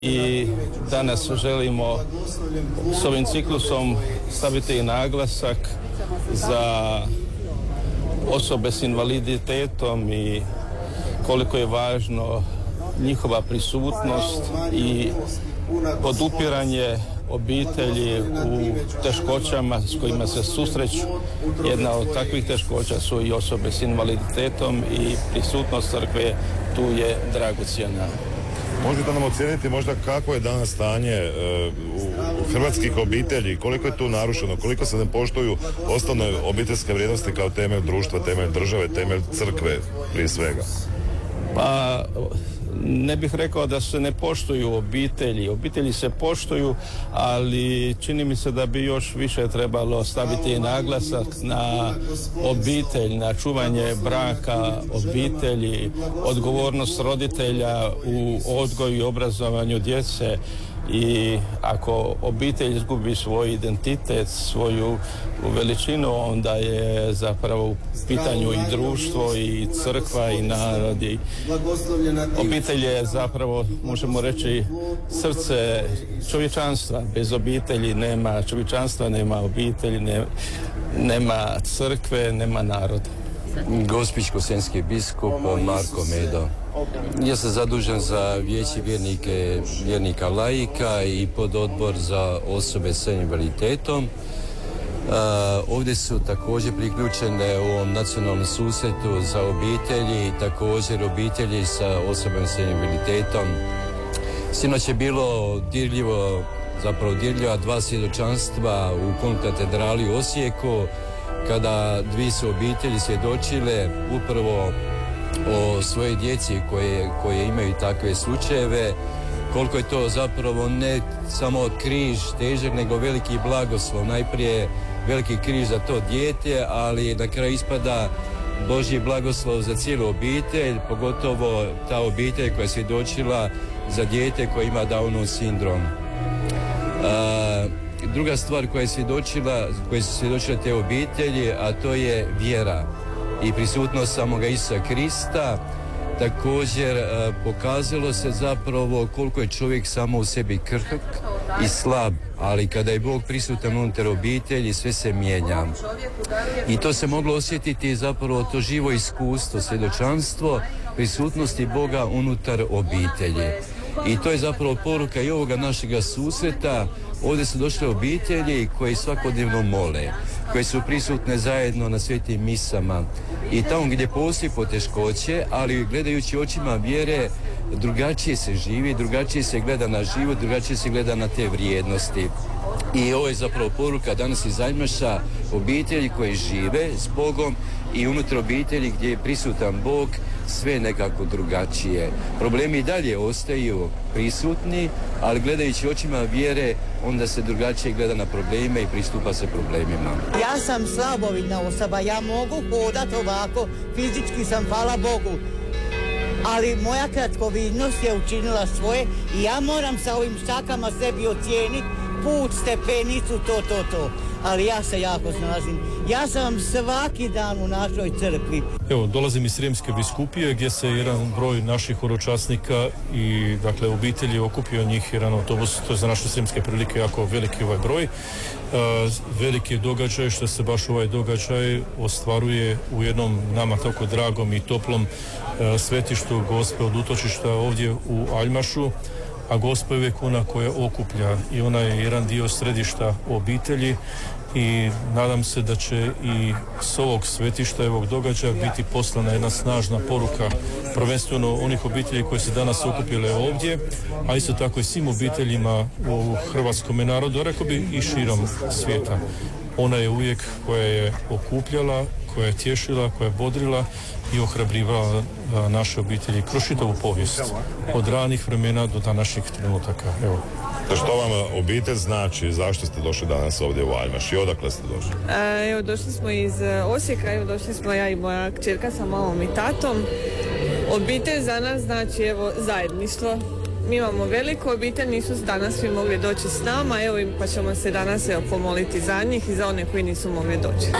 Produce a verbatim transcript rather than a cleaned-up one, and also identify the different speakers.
Speaker 1: I danas želimo s ovim ciklusom staviti naglasak za osobe s invaliditetom i koliko je važno njihova prisutnost i podupiranje obitelji u teškoćama s kojima se susreću. Jedna od takvih teškoća su i osobe s invaliditetom i prisutnost crkve tu je dragocjena.
Speaker 2: Možete nam ocijeniti možda kako je danas stanje e, u, u hrvatskih obitelji, koliko je tu narušeno, koliko se ne poštuju osnovne obiteljske vrijednosti kao temelj društva, temelj države, temelj crkve prije svega?
Speaker 1: Pa ne bih rekao da se ne poštuju obitelji. Obitelji se poštuju, ali čini mi se da bi još više trebalo staviti naglasak na obitelj, na čuvanje braka, obitelji, odgovornost roditelja u odgoju i obrazovanju djece. I ako obitelj izgubi svoj identitet, svoju veličinu, onda je zapravo u pitanju i društvo i crkva i narod. I obitelj je zapravo, možemo reći, srce čovječanstva. Bez obitelji nema čovječanstva, nema obitelji, ne, nema crkve, nema naroda.
Speaker 3: Gospić-Kosenski biskup Marko Medo. Ja sam zadužen za vijeće vjernike, vjernika laika i pododbor za osobe s invaliditetom. Uh, ovdje su također priključene u ovom nacionalnom susretu za obitelji, također obitelji sa osobama s invaliditetom. Sinoć je bilo dirljivo, zapravo dirljiva dva svjedočanstva u konkatedrali u Osijeku, kada dvije su obitelji svjedočile upravo o svojoj djeci koje, koje imaju takve slučajeve, koliko je to zapravo ne samo križ težak, nego veliki blagoslov. Najprije veliki križ za to dijete, ali na kraju ispada Božji blagoslov za cijelu obitelj, pogotovo ta obitelj koja je svjedočila za dijete koje ima Downov sindrom. A, druga stvar koja je svjedočila, koja su svjedočile te obitelji, a to je vjera i prisutnost samoga Isusa Krista. Također e, pokazalo se zapravo koliko je čovjek samo u sebi krhak i slab, ali kada je Bog prisutan unutar obitelji, sve se mijenja. I to se moglo osjetiti zapravo to živo iskustvo, svjedočanstvo prisutnosti Boga unutar obitelji. I to je zapravo poruka i ovoga našega susreta. Ovdje su došle obitelji koji svakodnevno mole, koje su prisutne zajedno na svetim misama i tamo gdje postoji poteškoće, ali gledajući očima vjere drugačije se živi, drugačije se gleda na život, drugačije se gleda na te vrijednosti. I ovo je zapravo poruka danas iz Aljmaša, obitelji koji žive s Bogom i unutar obitelji gdje je prisutan Bog, sve nekako drugačije. Problemi i dalje ostaju prisutni, ali gledajući očima vjere, onda se drugačije gleda na probleme i pristupa se problemima.
Speaker 4: Ja sam slabovidna osoba, ja mogu hodati ovako, fizički sam, hvala Bogu. Ali moja kratkovidnost je učinila svoje i ja moram sa ovim štakama sebi ocijeniti put, stepenicu, to, to, to. Ali ja se jako snalazim. Ja sam svaki dan u našoj crkvi.
Speaker 5: Evo, dolazim iz Srijemske biskupije gdje se jedan broj naših horočasnika i dakle obitelji okupio njih jedan autobus, to je za naše srijemske prilike jako veliki ovaj broj. E, veliki događaj što se baš ovaj događaj ostvaruje u jednom nama tako dragom i toplom e, svetištu Gospe od utočišta ovdje u Aljmašu. A Gospa je uvijek ona koja okuplja i ona je jedan dio središta obitelji i nadam se da će i s ovog svetišta i ovog događaja biti poslana jedna snažna poruka prvenstveno onih obitelji koje se danas okupile ovdje, a isto tako i svim obiteljima u hrvatskom narodu, a rekao bi i širom svijeta. Ona je uvijek koja je okupljala, koja je tješila, koja je bodrila i ohrabrivala naše obitelji kroz čitavu povijest, od ranih vremena do današnjih trenutaka. Evo.
Speaker 2: Što vam obitelj znači, zašto ste došli danas ovdje u Aljmaš i odakle ste došli?
Speaker 6: A, evo, došli smo iz Osijeka, evo, došli smo ja i moja kćerka sa mamom i tatom. Obitelj za nas znači, evo, zajedništvo. Mi imamo veliku obitelj, nisu danas svi mogli doći s nama, evo, pa ćemo se danas, evo, pomoliti za njih i za one koji nisu mogli doći.